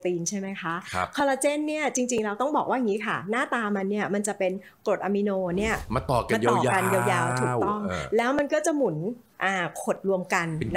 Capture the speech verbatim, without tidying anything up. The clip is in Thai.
ตีนใช่ไหมคะครับคอลลาเจนเนี่ยจริงๆเราต้องบอกว่าอย่างนี้ค่ะหน้าตามันเนี่ยมันจะเป็นกรดอะมิโนเนี่ยมาต่อกันมาต่อกันยาวๆยาวๆถูกต้องเออแล้วมันก็จะหมุนอ่าขดรวมกันเป็น